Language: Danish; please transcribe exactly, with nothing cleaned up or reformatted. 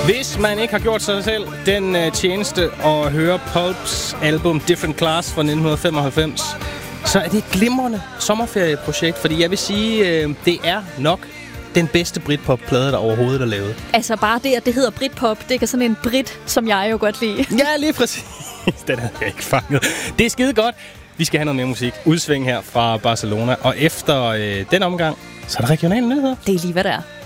Hvis man ikke har gjort sig selv den uh, tjeneste at høre Pulps album Different Class fra nitten femoghalvfems, så er det et glimrende sommerferieprojekt, fordi jeg vil sige, uh, det er nok den bedste Britpop-plade, der overhovedet er lavet. Altså bare det, at det hedder Britpop, det kan sådan en Brit, som jeg jo godt lide. Ja, lige præcis. Den havde jeg ikke fanget. Det er skide godt. Vi skal have noget mere musik. Udsving her fra Barcelona. Og efter øh, den omgang, så er der regionale nyheder. Det er lige, hvad der er.